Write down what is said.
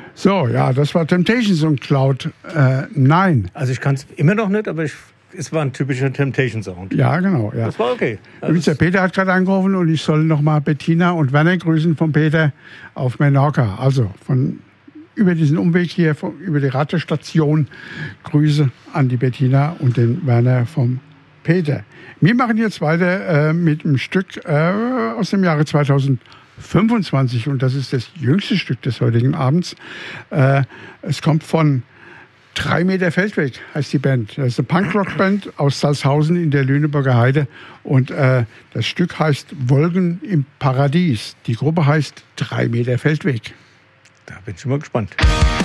So, ja, das war Temptations und Cloud 9. Also ich kann es immer noch nicht, aber es war ein typischer Temptation-Sound. Ja, genau. Ja. Das war okay. Übrigens, der Peter hat gerade angerufen und ich soll nochmal Bettina und Werner grüßen von Peter auf Menorca. Also über diesen Umweg hier, über die Radiostation, Grüße an die Bettina und den Werner vom Peter. Wir machen jetzt weiter mit einem Stück aus dem Jahre 2025 und das ist das jüngste Stück des heutigen Abends. Es kommt von 3 Meter Feldweg, heißt die Band. Das ist eine Punkrock-Band aus Salzhausen in der Lüneburger Heide und das Stück heißt Wolken im Paradies. Die Gruppe heißt 3 Meter Feldweg. Da bin ich schon mal gespannt.